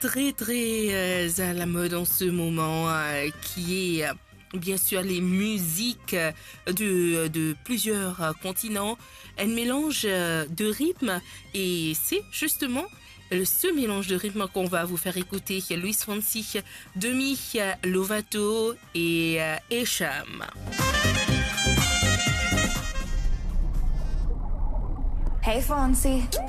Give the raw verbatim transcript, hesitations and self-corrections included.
très très euh, à la mode en ce moment, euh, qui est euh, bien sûr les musiques euh, de, de plusieurs euh, continents. Elle mélange euh, de rythmes et c'est justement euh, ce mélange de rythmes qu'on va vous faire écouter. Luis Fonsi, Demi Lovato et euh, Esham. Hey Fonzie.